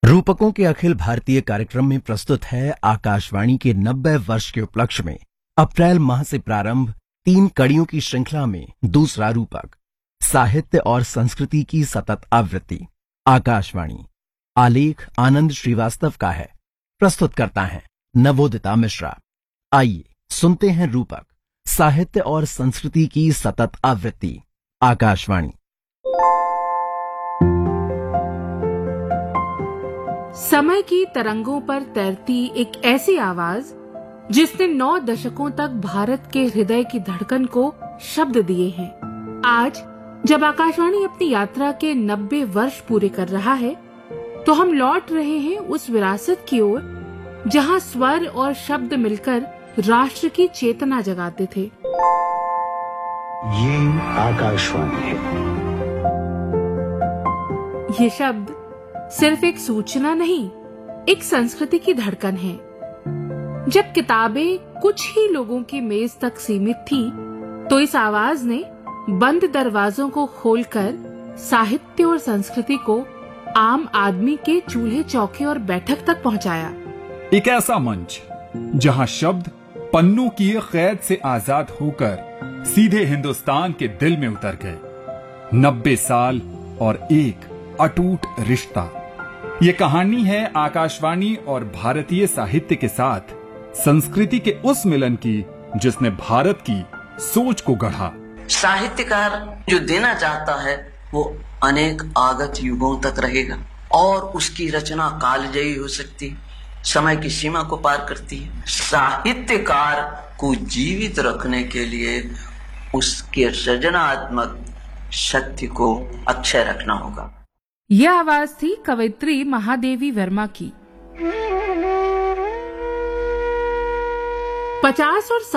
रूपकों के अखिल भारतीय कार्यक्रम में प्रस्तुत है आकाशवाणी के 90 वर्ष के उपलक्ष्य में अप्रैल माह से प्रारंभ 3 कड़ियों की श्रृंखला में दूसरा रूपक साहित्य और संस्कृति की सतत आवृत्ति। आकाशवाणी आलेख आनंद श्रीवास्तव का है, प्रस्तुत करता है नवोदिता मिश्रा। आइए सुनते हैं रूपक साहित्य और संस्कृति की सतत आवृत्ति। आकाशवाणी। समय की तरंगों पर तैरती एक ऐसी आवाज जिसने 9 दशकों तक भारत के हृदय की धड़कन को शब्द दिए हैं। आज जब आकाशवाणी अपनी यात्रा के 90 वर्ष पूरे कर रहा है, तो हम लौट रहे हैं उस विरासत की ओर जहां स्वर और शब्द मिलकर राष्ट्र की चेतना जगाते थे। ये आकाशवाणी है। ये शब्द सिर्फ एक सूचना नहीं, एक संस्कृति की धड़कन है। जब किताबें कुछ ही लोगों की मेज तक सीमित थी, तो इस आवाज ने बंद दरवाजों को खोलकर साहित्य और संस्कृति को आम आदमी के चूल्हे चौके और बैठक तक पहुंचाया। एक ऐसा मंच जहां शब्द पन्नों की कैद से आजाद होकर सीधे हिंदुस्तान के दिल में उतर गए। 90 साल और एक अटूट रिश्ता। ये कहानी है आकाशवाणी और भारतीय साहित्य के साथ संस्कृति के उस मिलन की जिसने भारत की सोच को गढ़ा। साहित्यकार जो देना चाहता है वो अनेक आगत युगों तक रहेगा और उसकी रचना कालजयी हो सकती है, समय की सीमा को पार करती है। साहित्यकार को जीवित रखने के लिए उसके सृजनात्मक शक्ति को अक्षय रखना होगा। यह आवाज थी कवयित्री महादेवी वर्मा की। 50 और